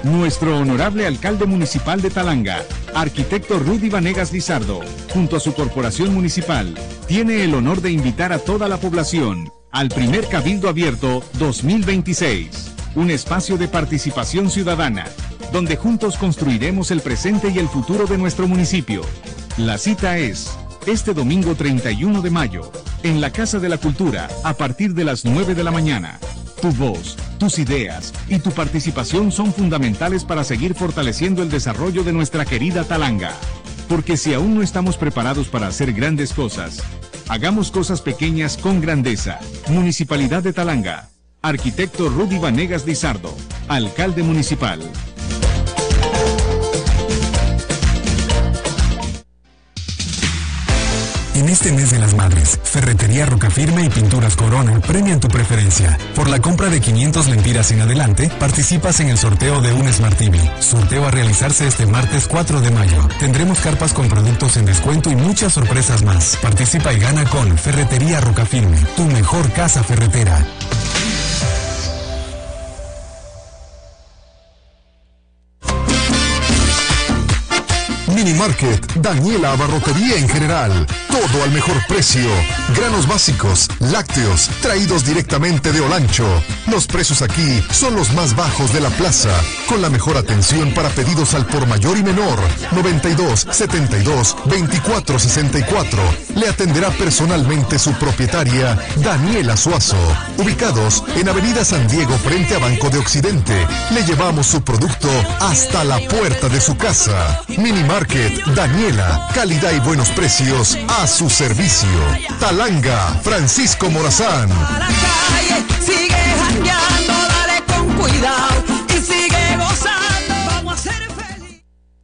Nuestro honorable alcalde municipal de Talanga, arquitecto Rudy Vanegas Lizardo, junto a su corporación municipal, tiene el honor de invitar a toda la población al primer Cabildo Abierto 2026, un espacio de participación ciudadana, donde juntos construiremos el presente y el futuro de nuestro municipio. La cita es este domingo 31 de mayo, en la Casa de la Cultura, a partir de las 9 de la mañana. Tu voz, tus ideas y tu participación son fundamentales para seguir fortaleciendo el desarrollo de nuestra querida Talanga. Porque si aún no estamos preparados para hacer grandes cosas, hagamos cosas pequeñas con grandeza. Municipalidad de Talanga. Arquitecto Rudy Vanegas Lizardo, alcalde municipal. En este mes de las madres, Ferretería Rocafirme y Pinturas Corona premian tu preferencia. Por la compra de 500 lempiras en adelante, participas en el sorteo de un Smart TV. Sorteo a realizarse este martes 4 de mayo. Tendremos carpas con productos en descuento y muchas sorpresas más. Participa y gana con Ferretería Rocafirme, tu mejor casa ferretera. Mini Market, Daniela Abarrotería en general. Todo al mejor precio. Granos básicos, lácteos, traídos directamente de Olancho. Los precios aquí son los más bajos de la plaza, con la mejor atención para pedidos al por mayor y menor. 92 72 24 64. Le atenderá personalmente su propietaria, Daniela Suazo. Ubicados en Avenida San Diego frente a Banco de Occidente. Le llevamos su producto hasta la puerta de su casa. Mini Market Daniela, calidad y buenos precios a su servicio. Talanga, Francisco Morazán. Sigue jangueando, dale con cuidado y sigue gozando. Vamos a ser felices.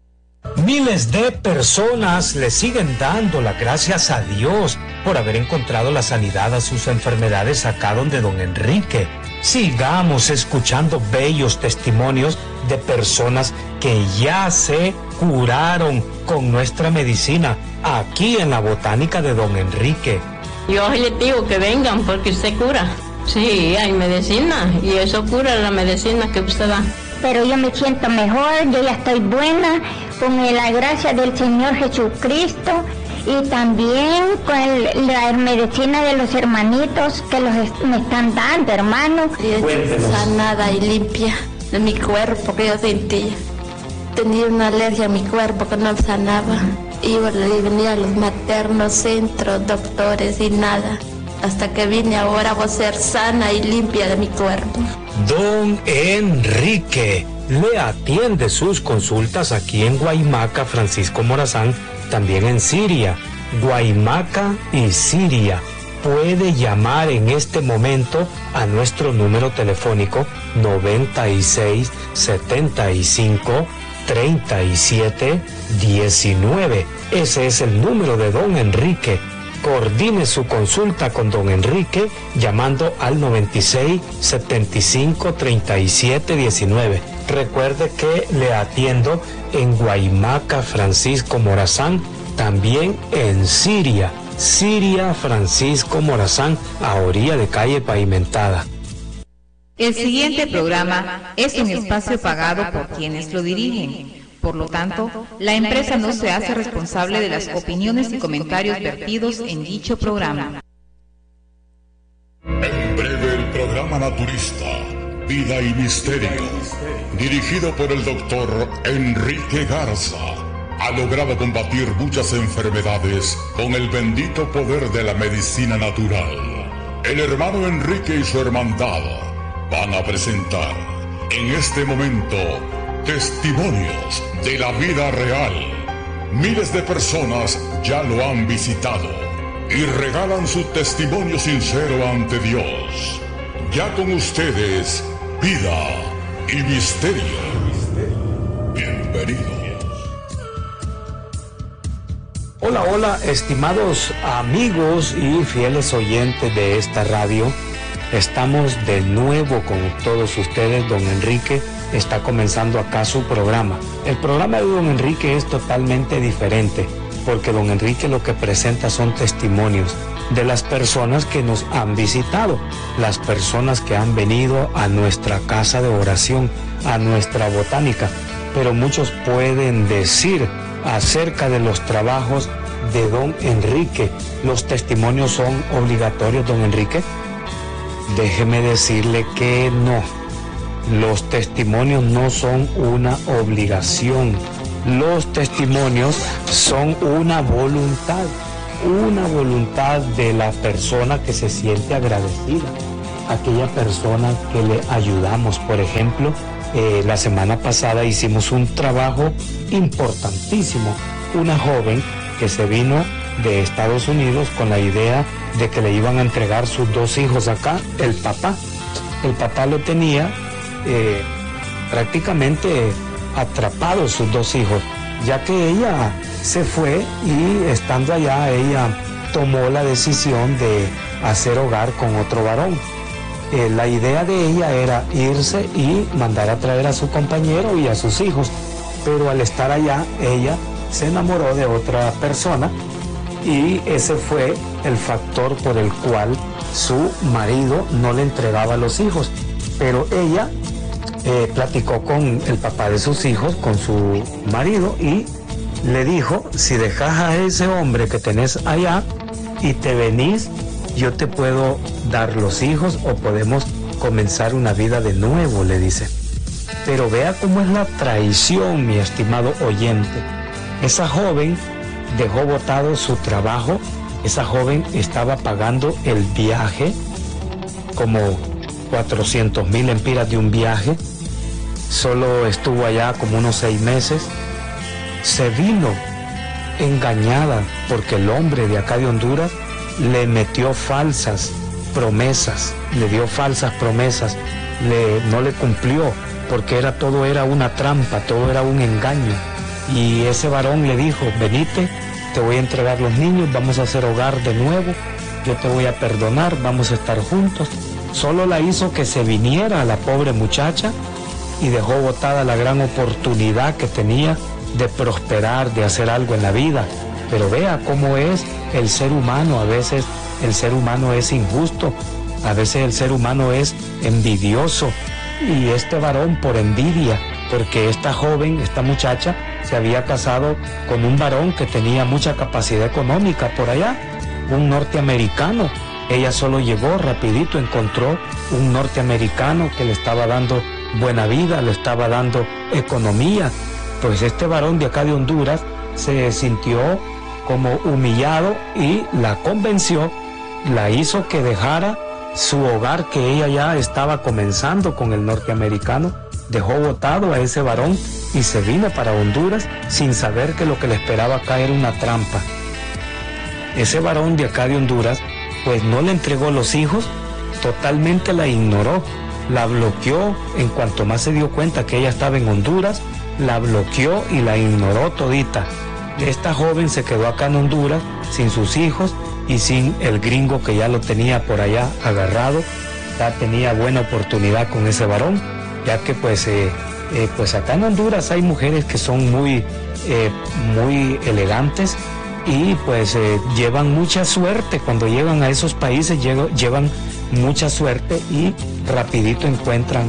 Miles de personas le siguen dando las gracias a Dios por haber encontrado la sanidad a sus enfermedades acá donde don Enrique. Sigamos escuchando bellos testimonios de personas que ya se curaron con nuestra medicina aquí en la botánica de don Enrique. Yo les digo que vengan porque usted cura. Sí, hay medicina y eso cura la medicina que usted da. Pero yo me siento mejor, yo ya estoy buena con la gracia del Señor Jesucristo y también con la medicina de los hermanitos que me están dando, hermanos. Sanada y limpia de mi cuerpo que yo sentía. Tenía una alergia a mi cuerpo que no sanaba. Iba y venía a los maternos, centros, doctores y nada. Hasta que vine ahora a ser sana y limpia de mi cuerpo. Don Enrique le atiende sus consultas aquí en Guaymaca, Francisco Morazán, también en Siria, Guaymaca y Siria. Puede llamar en este momento a nuestro número telefónico 96 75 37 19. Ese es el número de don Enrique. Coordine su consulta con don Enrique llamando al 96 75 37 19. Recuerde que le atiendo en Guaymaca, Francisco Morazán, también en Siria, Francisco Morazán, a orilla de calle pavimentada. El siguiente programa es un espacio pagado por quienes lo dirigen. Por lo tanto, la empresa no se hace responsable de las opiniones y comentarios vertidos en dicho programa. En breve el programa naturista, Vida y Misterio, dirigido por el doctor Enrique Garza, ha logrado combatir muchas enfermedades con el bendito poder de la medicina natural. El hermano Enrique y su hermandad van a presentar en este momento testimonios de la vida real. Miles de personas ya lo han visitado y regalan su testimonio sincero ante Dios. Ya con ustedes, Vida y Misterio. Bienvenidos. Hola, hola, estimados amigos y fieles oyentes de esta radio. Estamos de nuevo con todos ustedes. Don Enrique está comenzando acá su programa. El programa de don Enrique es totalmente diferente, porque don Enrique lo que presenta son testimonios. de las personas que nos han visitado, las personas que han venido a nuestra casa de oración, a nuestra botánica. Pero muchos pueden decir acerca de los trabajos de don Enrique, ¿los testimonios son obligatorios, don Enrique? Déjeme decirle que no. Los testimonios no son una obligación. Los testimonios son una voluntad de la persona que se siente agradecida, aquella persona que le ayudamos. Por ejemplo, la semana pasada hicimos un trabajo importantísimo. Una joven que se vino de Estados Unidos con la idea de que le iban a entregar sus 2 hijos acá. El papá lo tenía prácticamente atrapado, sus 2 hijos, ya que ella se fue y estando allá ella tomó la decisión de hacer hogar con otro varón. La idea de ella era irse y mandar a traer a su compañero y a sus hijos, pero al estar allá ella se enamoró de otra persona y ese fue el factor por el cual su marido no le entregaba a los hijos. Pero ella platicó con el papá de sus hijos, con su marido, y le dijo: si dejas a ese hombre que tenés allá y te venís, yo te puedo dar los hijos o podemos comenzar una vida de nuevo, le dice. Pero vea cómo es la traición, mi estimado oyente. Esa joven dejó botado su trabajo, esa joven estaba pagando el viaje, como 400,000 lempiras de un viaje, solo estuvo allá como unos 6 meses, se vino engañada porque el hombre de acá de Honduras le metió falsas promesas, le dio falsas promesas, no le cumplió, porque todo era una trampa, todo era un engaño. Y ese varón le dijo: venite, te voy a entregar los niños, vamos a hacer hogar de nuevo, yo te voy a perdonar, vamos a estar juntos. Solo la hizo que se viniera a la pobre muchacha y dejó botada la gran oportunidad que tenía de prosperar, de hacer algo en la vida. Pero vea cómo es el ser humano. A veces el ser humano es injusto, a veces el ser humano es envidioso, y este varón por envidia, porque esta joven, esta muchacha, se había casado con un varón que tenía mucha capacidad económica por allá, un norteamericano. Ella solo llegó rapidito, encontró un norteamericano que le estaba dando buena vida, le estaba dando economía. Pues este varón de acá de Honduras se sintió como humillado y la convenció, la hizo que dejara su hogar que ella ya estaba comenzando con el norteamericano, dejó botado a ese varón y se vino para Honduras sin saber que lo que le esperaba acá era una trampa. Ese varón de acá de Honduras pues no le entregó los hijos, totalmente la ignoró, la bloqueó. En cuanto más se dio cuenta que ella estaba en Honduras, la bloqueó y la ignoró todita. Esta joven se quedó acá en Honduras sin sus hijos y sin el gringo que ya lo tenía por allá agarrado. Ya tenía buena oportunidad con ese varón, ya que pues acá en Honduras hay mujeres que son muy elegantes y pues llevan mucha suerte. Cuando llegan a esos países llevan mucha suerte y rapidito encuentran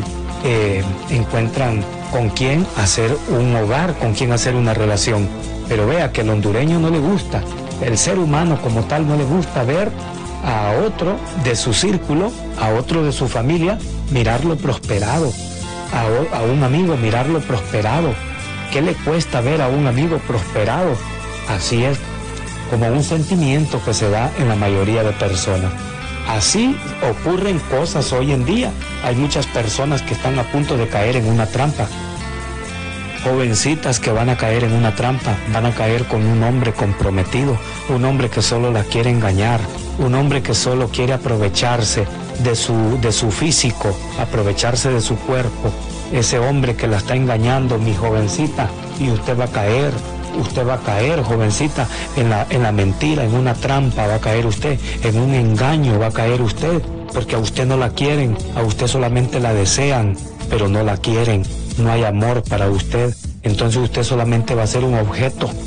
con quién hacer un hogar, con quién hacer una relación. Pero vea que al hondureño no le gusta, el ser humano como tal no le gusta ver a otro de su círculo, a otro de su familia, mirarlo prosperado, a un amigo mirarlo prosperado. ¿Qué le cuesta ver a un amigo prosperado? Así es como un sentimiento que se da en la mayoría de personas. Así ocurren cosas hoy en día. Hay muchas personas que están a punto de caer en una trampa. Jovencitas que van a caer en una trampa, van a caer con un hombre comprometido, un hombre que solo la quiere engañar, un hombre que solo quiere aprovecharse de su físico, aprovecharse de su cuerpo. Ese hombre que la está engañando, mi jovencita, y usted va a caer, jovencita, en la mentira, en una trampa va a caer usted, en un engaño va a caer usted, porque a usted no la quieren, a usted solamente la desean, pero no la quieren, no hay amor para usted, entonces usted solamente va a ser un objeto.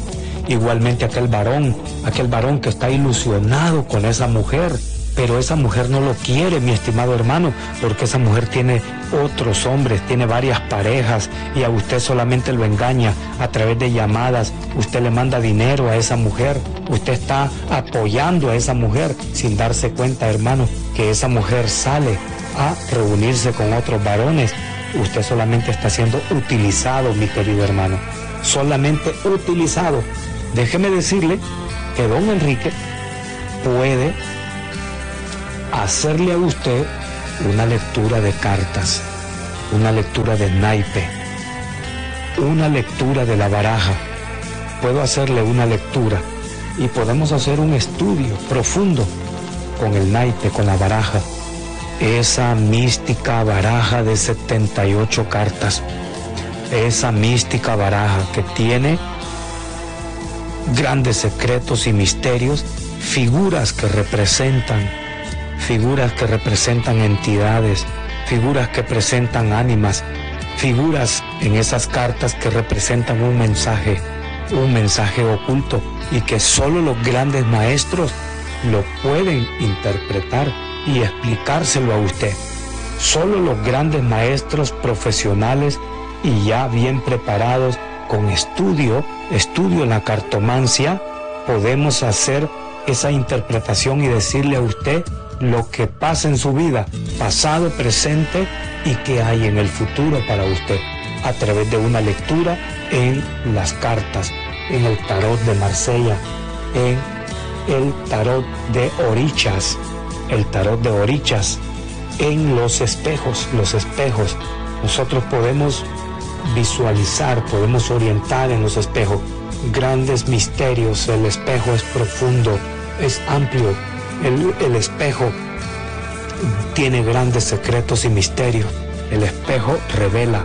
Igualmente aquel varón que está ilusionado con esa mujer, pero esa mujer no lo quiere, mi estimado hermano, porque esa mujer tiene otros hombres, tiene varias parejas y a usted solamente lo engaña a través de llamadas. Usted le manda dinero a esa mujer, usted está apoyando a esa mujer sin darse cuenta, hermano, que esa mujer sale a reunirse con otros varones. Usted solamente está siendo utilizado, mi querido hermano, solamente utilizado. Déjeme decirle que don Enrique puede hacerle a usted una lectura de cartas, una lectura de naipe, una lectura de la baraja. Puedo hacerle una lectura y podemos hacer un estudio profundo con el naipe, con la baraja, esa mística baraja de 78 cartas, esa mística baraja que tiene grandes secretos y misterios, figuras que representan entidades, figuras que presentan ánimas, figuras en esas cartas que representan un mensaje oculto y que solo los grandes maestros lo pueden interpretar y explicárselo a usted. Solo los grandes maestros profesionales y ya bien preparados con estudio en la cartomancia, podemos hacer esa interpretación y decirle a usted lo que pasa en su vida, pasado, presente y que hay en el futuro para usted, a través de una lectura en las cartas, en el tarot de Marsella, en el tarot de Orichas, en los espejos. Nosotros podemos visualizar, podemos orientar en los espejos grandes misterios. El espejo es profundo, es amplio. El espejo tiene grandes secretos y misterios. El espejo revela.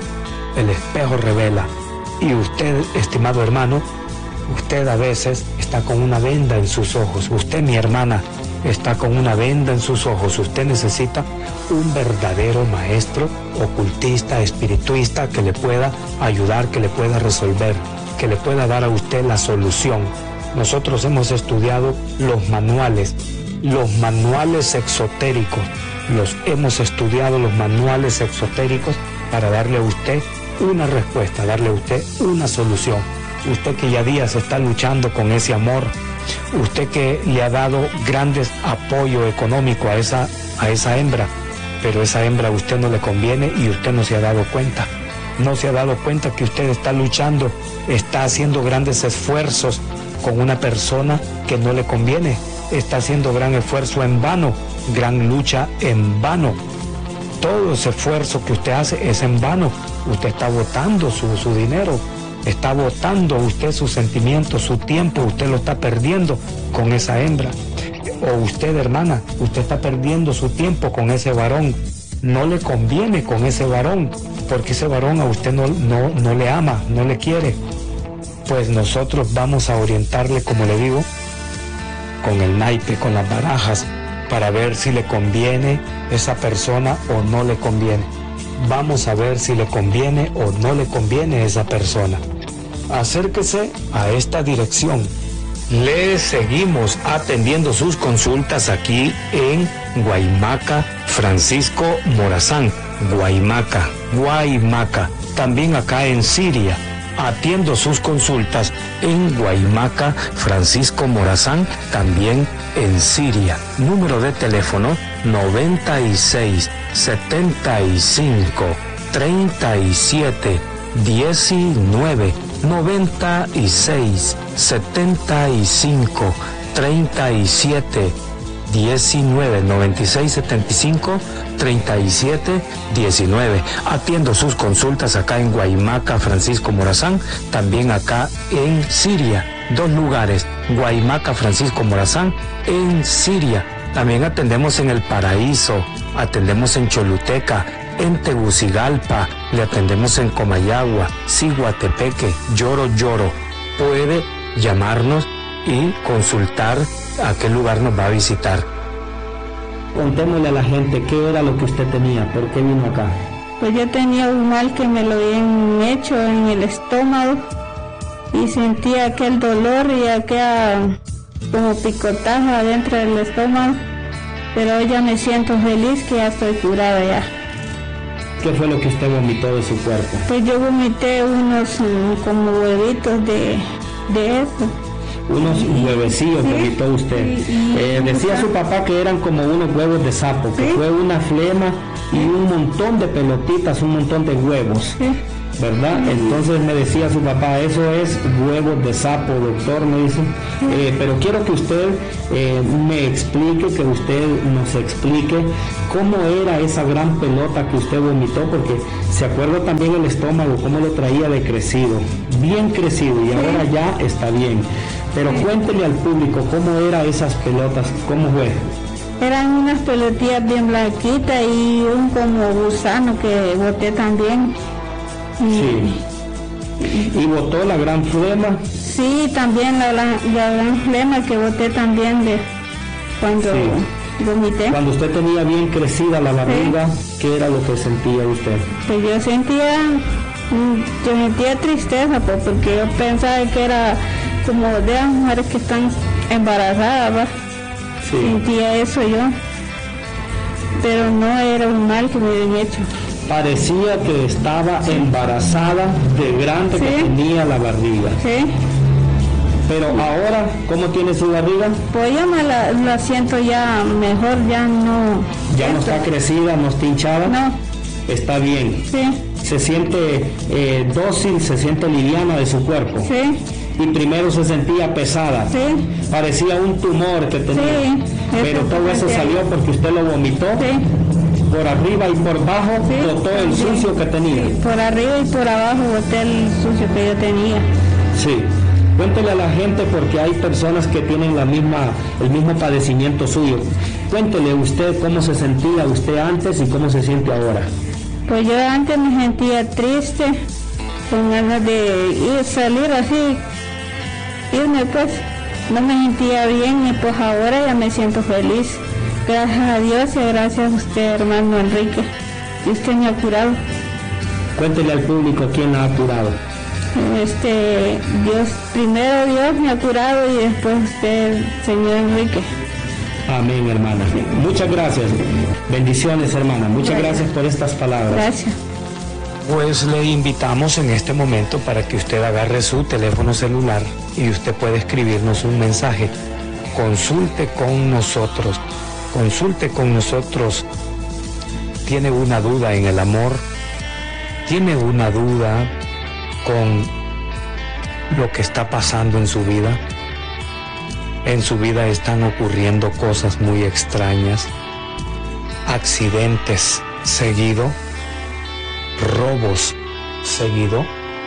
Y usted, estimado hermano, usted a veces está con una venda en sus ojos. Usted, mi hermana, está con una venda en sus ojos. Usted necesita un verdadero maestro ocultista, espiritista, que le pueda ayudar, que le pueda resolver, que le pueda dar a usted la solución. Nosotros hemos estudiado los manuales exotéricos. Hemos estudiado los manuales exotéricos para darle a usted una respuesta, darle a usted una solución. Usted que ya días está luchando con ese amor, usted que le ha dado grandes apoyo económico a esa hembra, pero esa hembra a usted no le conviene y usted no se ha dado cuenta. No se ha dado cuenta que usted está luchando, está haciendo grandes esfuerzos con una persona que no le conviene. Está haciendo gran esfuerzo en vano, gran lucha en vano. Todo ese esfuerzo que usted hace es en vano. Usted está botando su dinero, está botando usted sus sentimientos, su tiempo, usted lo está perdiendo con esa hembra. O usted, hermana, usted está perdiendo su tiempo con ese varón. No le conviene con ese varón, porque ese varón a usted no le ama, no le quiere. Pues nosotros vamos a orientarle, como le digo, con el naipe, con las barajas, para ver si le conviene esa persona o no le conviene. Vamos a ver si le conviene o no le conviene esa persona. Acérquese a esta dirección. Le seguimos atendiendo sus consultas aquí en Guaymaca, Francisco Morazán. Guaymaca. También acá en Siria. Atiendo sus consultas en Guaymaca, Francisco Morazán, también en Siria. Número de teléfono 96 75 37 19 96 75 37 19 96 75 37 19. Atiendo sus consultas acá en Guaymaca, Francisco Morazán, también acá en Siria. 2 lugares, Guaymaca, Francisco Morazán, en Siria. También atendemos en El Paraíso, atendemos en Choluteca, en Tegucigalpa, le atendemos en Comayagua, Ciguatepeque, Lloro. Puede llamarnos y consultar a qué lugar nos va a visitar. Contémosle a la gente qué era lo que usted tenía, por qué vino acá. Pues yo tenía un mal que me lo habían hecho en el estómago y sentía aquel dolor y aquella como picotazo adentro del estómago, pero hoy ya me siento feliz que ya estoy curada ya. ¿Qué fue lo que usted vomitó de su cuerpo? Pues yo vomité unos como huevitos de eso. Unos huevecillos vomitó usted. Decía su papá que eran como unos huevos de sapo, que fue una flema y un montón de pelotitas, un montón de huevos, ¿verdad? Entonces me decía su papá, eso es huevos de sapo, doctor, me dice. Pero quiero que usted me explique, que usted nos explique cómo era esa gran pelota que usted vomitó, porque se acuerda también el estómago, cómo lo traía de crecido, bien crecido, y ahora ya está bien. Pero cuéntele al público cómo eran esas pelotas, cómo fue. Eran unas pelotillas bien blanquitas y un como gusano que boté también. Sí. ¿Y botó la gran flema? Sí, también la gran flema que boté también de cuando vomité. Cuando usted tenía bien crecida la barriga, ¿qué era lo que sentía usted? Pues yo sentía tristeza, pues, porque yo pensaba que era como de las mujeres que están embarazadas, ¿va? Sí. Sentía eso yo, pero no era un mal que me habían hecho. Parecía que estaba embarazada de grande, que tenía la barriga. Sí. Pero ahora, ¿cómo tiene su barriga? Pues yo me la siento ya mejor, ya no... ¿Ya no está crecida, no está hinchada? No. Está bien. Sí. Se siente dócil, se siente liviana de su cuerpo. Sí. Y primero se sentía pesada. Sí. Parecía un tumor que tenía. Sí. Pero todo eso salió porque usted lo vomitó. Sí. Por arriba y por abajo botó el sucio que tenía. Sí, por arriba y por abajo boté el sucio que yo tenía. Sí. Cuéntele a la gente, porque hay personas que tienen el mismo padecimiento suyo. Cuéntele usted cómo se sentía usted antes y cómo se siente ahora. Pues yo antes me sentía triste, con ganas de salir así, irme pues, no me sentía bien y pues ahora ya me siento feliz. Gracias a Dios y gracias a usted, hermano Enrique, y usted me ha curado. Cuéntele al público quién la ha curado. Primero Dios me ha curado y después usted, señor Enrique. Amén, hermana. Muchas gracias. Bendiciones, hermana. Muchas gracias por estas palabras. Gracias. Pues le invitamos en este momento para que usted agarre su teléfono celular y usted puede escribirnos un mensaje. Consulte con nosotros. Consulte con nosotros. ¿Tiene una duda en el amor? ¿Tiene una duda con lo que está pasando en su vida? En su vida están ocurriendo cosas muy extrañas, accidentes seguido, robos seguido,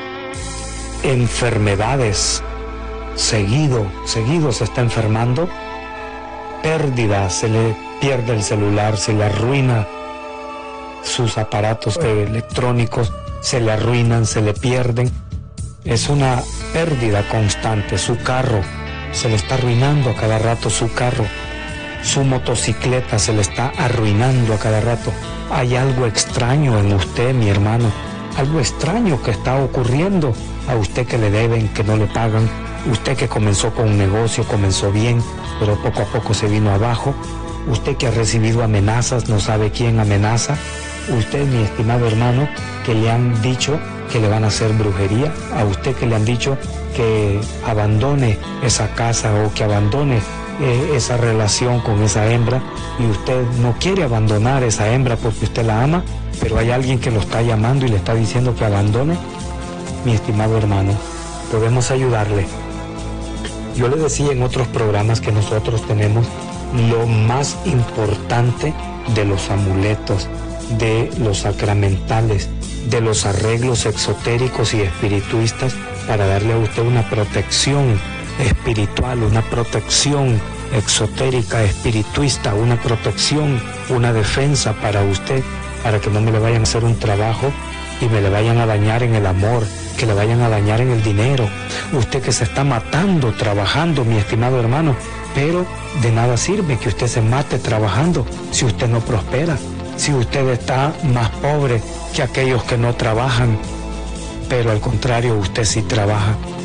enfermedades seguido se está enfermando, pérdida, se le pierde el celular, se le arruina sus aparatos electrónicos, se le arruinan, se le pierden. Es una pérdida constante. Su carro se le está arruinando a cada rato, su carro. Su motocicleta se le está arruinando a cada rato. Hay algo extraño en usted, mi hermano. Algo extraño que está ocurriendo. A usted que le deben, que no le pagan. Usted que comenzó con un negocio, comenzó bien, pero poco a poco se vino abajo. Usted que ha recibido amenazas, no sabe quién amenaza. Usted, mi estimado hermano, que le han dicho que le van a hacer brujería. A usted que le han dicho que abandone esa casa o que abandone esa relación con esa hembra, y usted no quiere abandonar esa hembra porque usted la ama, pero hay alguien que lo está llamando y le está diciendo que abandone. Mi estimado hermano, podemos ayudarle. Yo le decía en otros programas que nosotros tenemos lo más importante de los amuletos, de los sacramentales, de los arreglos exotéricos y espirituistas, para darle a usted una protección espiritual, una protección exotérica, espirituista, una protección, una defensa para usted, para que no me le vayan a hacer un trabajo y me le vayan a dañar en el amor, que le vayan a dañar en el dinero. Usted que se está matando trabajando, mi estimado hermano, pero de nada sirve que usted se mate trabajando si usted no prospera, si usted está más pobre que aquellos que no trabajan, pero al contrario usted sí trabaja.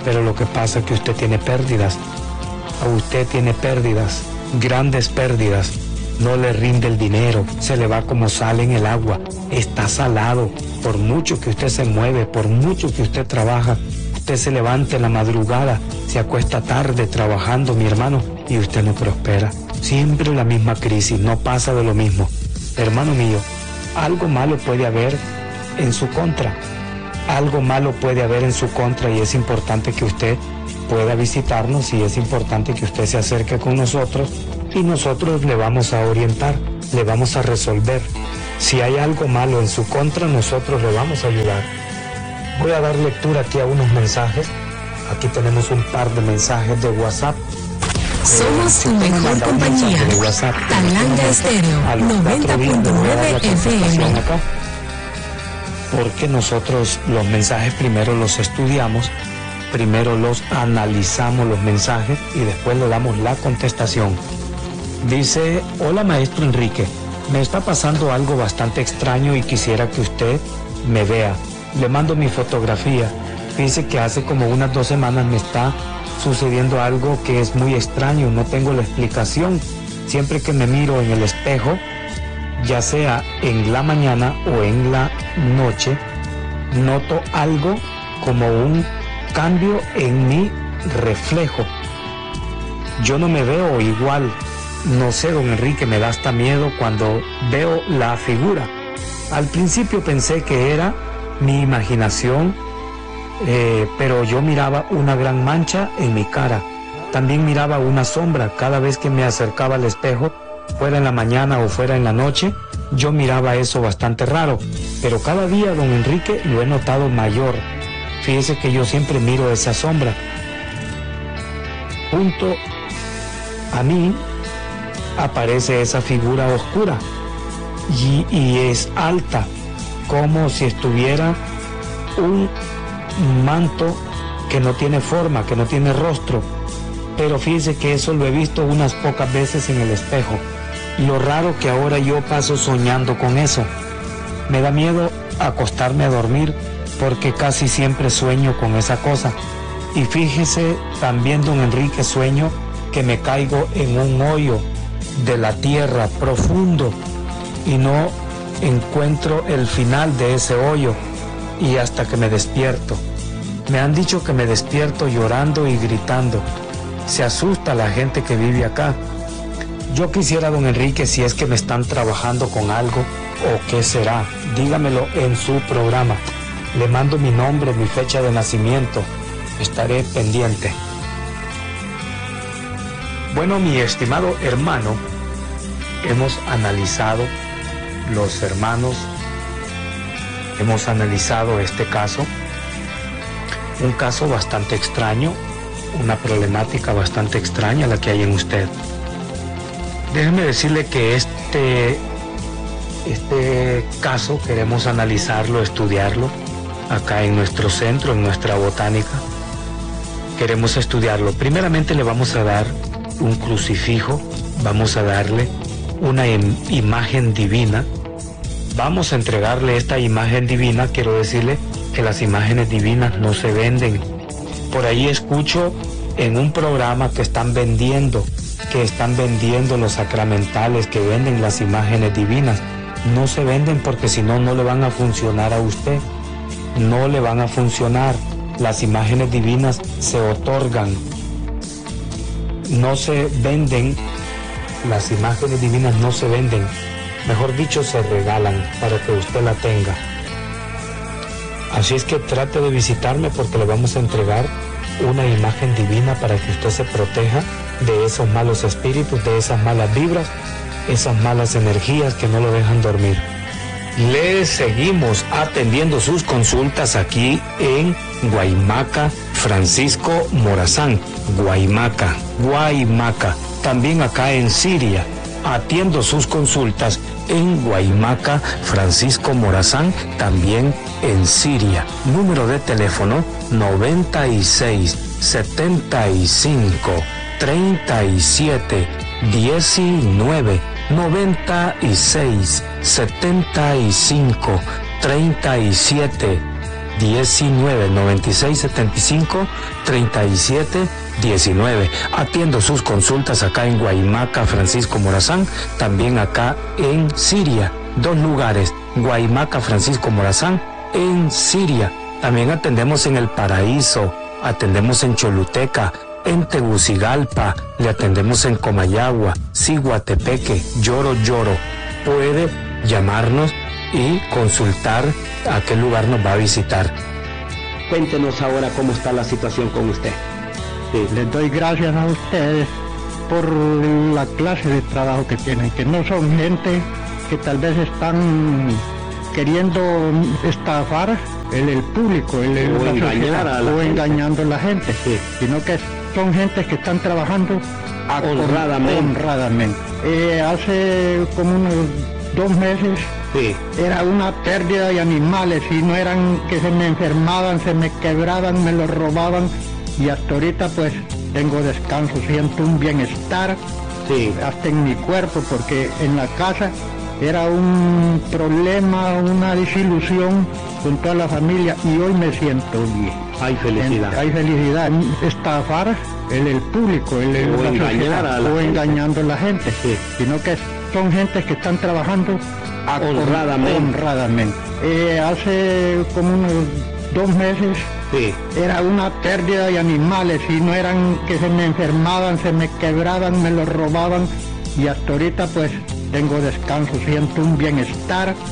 pero lo que pasa es que usted tiene pérdidas. Usted tiene pérdidas, grandes pérdidas. No le rinde el dinero, se le va como sal en el agua, está salado. Por mucho que usted se mueve, por mucho que usted trabaja, usted se levanta en la madrugada, se acuesta tarde trabajando, mi hermano, y usted no prospera. Siempre la misma crisis, no pasa de lo mismo. Hermano mío, algo malo puede haber en su contra. Algo malo puede haber en su contra y es importante que usted pueda visitarnos y es importante que usted se acerque con nosotros y nosotros le vamos a orientar, le vamos a resolver. Si hay algo malo en su contra, nosotros le vamos a ayudar. Voy a dar lectura aquí a unos mensajes. Aquí tenemos un par de mensajes de WhatsApp. Somos tu mejor compañía. Talanga Estéreo, 90.9 FM. Porque nosotros los mensajes primero los estudiamos, primero los analizamos los mensajes y después le damos la contestación. Dice, hola maestro Enrique, me está pasando algo bastante extraño y quisiera que usted me vea. Le mando mi fotografía. Dice que hace como unas 2 semanas me está sucediendo algo que es muy extraño, no tengo la explicación. Siempre que me miro en el espejo, ya sea en la mañana o en la noche, noto algo como un cambio en mi reflejo. Yo no me veo igual. No sé, don Enrique, me da hasta miedo cuando veo la figura. Al principio pensé que era mi imaginación, pero yo miraba una gran mancha en mi cara. También miraba una sombra cada vez que me acercaba al espejo, fuera en la mañana o fuera en la noche. Yo miraba eso bastante raro, pero cada día, don Enrique, lo he notado mayor. Fíjese que yo siempre miro esa sombra. Junto a mí aparece esa figura oscura y es alta, como si estuviera un manto que no tiene forma, que no tiene rostro. Pero fíjese que eso lo he visto unas pocas veces en el espejo. Lo raro que ahora yo paso soñando con eso. Me da miedo acostarme a dormir porque casi siempre sueño con esa cosa. Y fíjese también, don Enrique, sueño que me caigo en un hoyo de la tierra profundo y no encuentro el final de ese hoyo y hasta que me despierto. Me han dicho que me despierto llorando y gritando. Se asusta la gente que vive acá. Yo quisiera, don Enrique, si es que me están trabajando con algo o qué será, dígamelo en su programa. Le mando mi nombre, mi fecha de nacimiento. Estaré pendiente. Bueno, mi estimado hermano, hemos analizado los hermanos, hemos analizado este caso, un caso bastante extraño, una problemática bastante extraña la que hay en usted. Déjeme decirle que este caso queremos analizarlo, estudiarlo, acá en nuestro centro, en nuestra botánica. Queremos estudiarlo. Primeramente le vamos a dar un crucifijo, vamos a darle una imagen divina, vamos a entregarle esta imagen divina. Quiero decirle que las imágenes divinas no se venden. Por ahí escucho en un programa que están vendiendo los sacramentales, que venden las imágenes divinas. No se venden porque si no, no le van a funcionar a usted, no le van a funcionar. Las imágenes divinas se otorgan, no se venden. Las imágenes divinas no se venden, mejor dicho, se regalan para que usted la tenga. Así es que trate de visitarme porque le vamos a entregar una imagen divina para que usted se proteja de esos malos espíritus, de esas malas vibras, esas malas energías que no lo dejan dormir. Le seguimos atendiendo sus consultas aquí en Guaymaca, Francisco Morazán, Guaymaca. También acá en Siria, atiendo sus consultas en Guaymaca, Francisco Morazán, también en Siria. Número de teléfono 96 75 37 19 96 75 37 199675-3719. Atiendo sus consultas acá en Guaymaca, Francisco Morazán, también acá en Siria. 2 lugares, Guaymaca, Francisco Morazán, en Siria. También atendemos en El Paraíso, atendemos en Choluteca, en Tegucigalpa, le atendemos en Comayagua, Ciguatepeque, Lloro. Puede llamarnos y consultar a qué lugar nos va a visitar. Cuéntenos ahora cómo está la situación con usted. Sí. Les doy gracias a ustedes por la clase de trabajo que tienen, que no son gente que tal vez están queriendo estafar el público, engañando a la gente, sí, sino que son gente que están trabajando honradamente. Hace como unos 2 meses sí, era una pérdida de animales y no eran que se me enfermaban, se me quebraban, me los robaban y hasta ahorita pues tengo descanso, siento un bienestar sí, hasta en mi cuerpo, porque en la casa era un problema, una desilusión con toda la familia y hoy me siento bien. Hay felicidad. Hay felicidad. Estafar el público, engañando a la gente, sí, sino que son gente que están trabajando honradamente. Hace como unos 2 meses sí, era una pérdida de animales y no eran que se me enfermaban, se me quebraban, me los robaban y hasta ahorita pues tengo descanso, siento un bienestar.